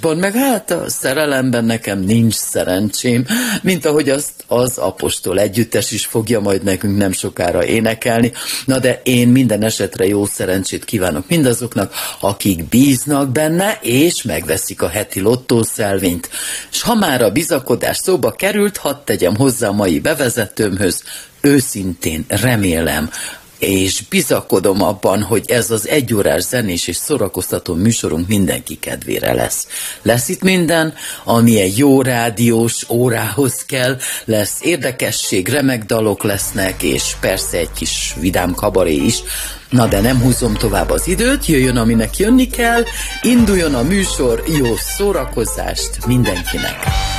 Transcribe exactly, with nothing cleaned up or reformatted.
házasságban, meg hát a szerelemben nekem nincs szerencsém, mint ahogy azt az Apostol együttes is fogja majd nekünk nem sokára énekelni. Na de én minden esetre jó szerencsét kívánok mindazoknak, akik bíznak benne, és megveszik a heti lottószelvényt. És ha már a bizakodás szóba került, hadd tegyem hozzá a mai bevezetőmhöz, őszintén remélem, és bizakodom abban, hogy ez az egyórás zenés és szórakoztató műsorunk mindenki kedvére lesz. Lesz itt minden, ami egy jó rádiós órához kell, lesz érdekesség, remek dalok lesznek, és persze egy kis vidám kabaré is. Na de nem húzom tovább az időt, jöjjön aminek jönni kell, induljon a műsor, jó szórakozást mindenkinek!